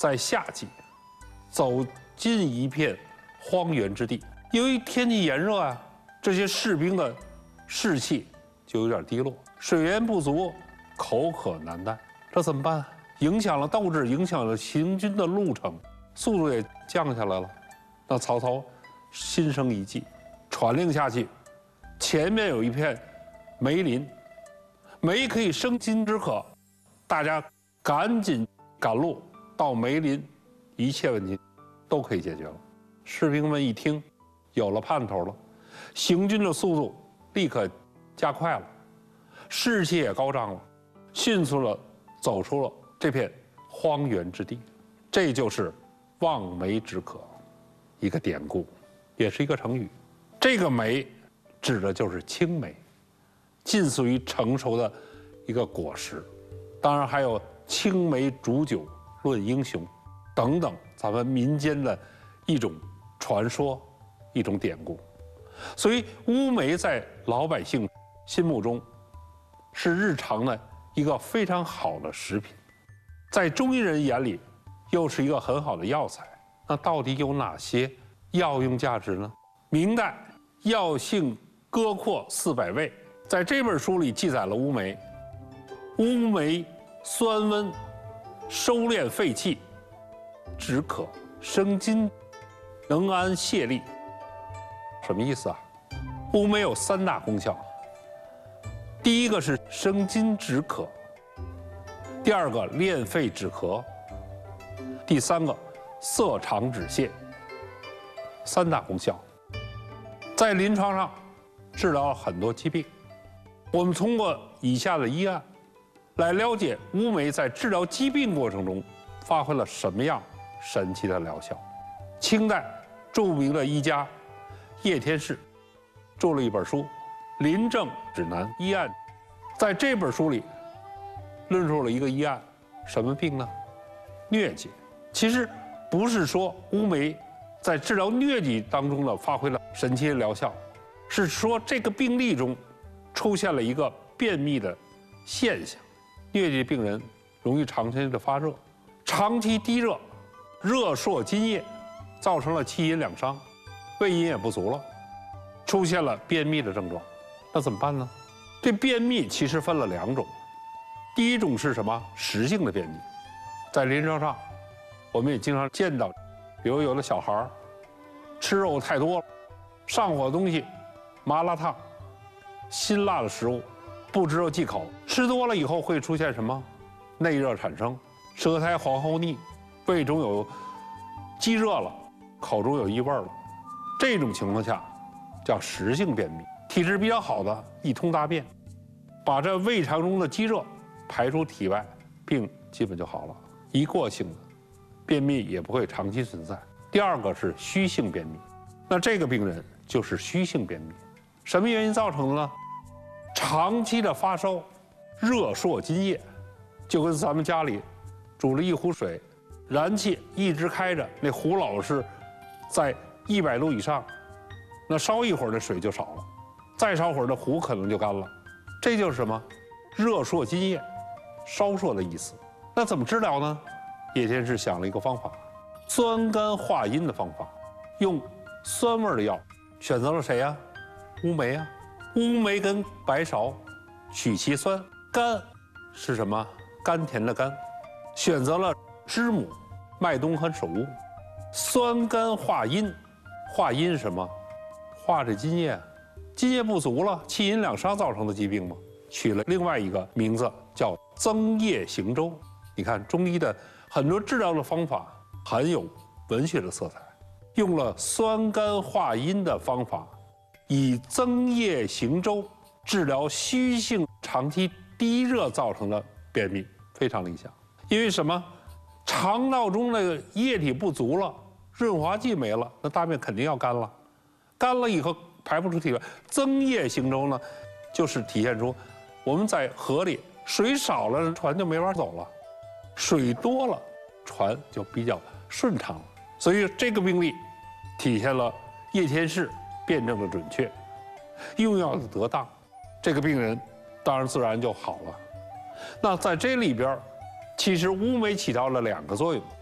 在夏季走进一片荒原之地，由于天气炎热啊，这些士兵的士气就有点低落，水源不足，口渴难耐，这怎么办？影响了斗志，影响了行军的路程，速度也降下来了。那曹操心生一计，传令下去，前面有一片梅林，梅可以生津止渴，大家赶紧赶路到梅林，一切问题都可以解决了。士兵们一听，有了盼头了，行军的速度立刻加快了，士气也高涨了，迅速地走出了这片荒原之地。这就是望梅止渴，一个典故，也是一个成语。这个梅指的就是青梅，近似于成熟的一个果实。当然还有青梅煮酒论英雄等等，咱们民间的一种传说，一种典故。所以乌梅在老百姓心目中是日常的一个非常好的食品，在中医人眼里又是一个很好的药材。那到底有哪些药用价值呢？明代《药性歌括400味》在这本书里记载了乌梅。乌梅酸温，收敛肺气，止渴生津，能安泄痢。什么意思啊？乌梅有3大功效，第一个是生津止渴，第二个练肺止咳，第三个涩肠止泻。3大功效，在临床上治疗很多疾病。我们通过以下的医案来了解乌梅在治疗疾病过程中发挥了什么样神奇的疗效。清代著名的医家叶天士著了一本书《临症指南医案》，在这本书里论述了一个医案，什么病呢？疟疾。其实不是说乌梅在治疗疟疾当中呢发挥了神奇的疗效，是说这个病例中出现了一个便秘的现象。疟疾病人容易长期的发热，长期低热，热烁津液，造成了气阴两伤，胃阴也不足了，出现了便秘的症状。那怎么办呢？这便秘其实分了2种，第一种是什么？实性的便秘，在临床上我们也经常见到，比如有的小孩吃肉太多了，上火的东西，麻辣烫、辛辣的食物不知道忌口，吃多了以后会出现什么？内热产生，舌苔黄厚腻，胃中有积热了，口中有异味了。这种情况下叫实性便秘。体质比较好的一通大便，把这胃肠中的积热排出体外，病基本就好了。一过性的便秘也不会长期存在。第二个是虚性便秘，那这个病人就是虚性便秘，什么原因造成的呢？长期的发烧，热烁津液，就跟咱们家里煮了一壶水，燃气一直开着，那壶老是在100度以上，那烧一会儿这水就少了，再烧会儿这壶可能就干了。这就是什么？热烁津液，烧烁的意思。那怎么治疗呢？叶天士想了一个方法，酸甘化阴的方法，用酸味的药，选择了谁呀？乌梅呀。乌梅跟白芍取其酸，甘是什么？甘甜的甘，选择了知母、麦冬和首乌。酸甘化阴，化阴是什么？化这津液，津液不足了，气阴两伤造成的疾病嘛。取了另外一个名字叫增液行舟。你看中医的很多治疗的方法很有文学的色彩，用了酸甘化阴的方法，以增液行舟治疗虚性长期低热造成的便秘，非常理想。因为什么？肠道中那个液体不足了，润滑剂没了，那大便肯定要干了，干了以后排不出体外。增液行舟呢，就是体现出我们在河里水少了，船就没法走了，水多了，船就比较顺畅了。所以这个病例体现了叶天士辩证的准确，用药的得当，这个病人当然自然就好了。那在这里边，其实乌梅起到了2个作用。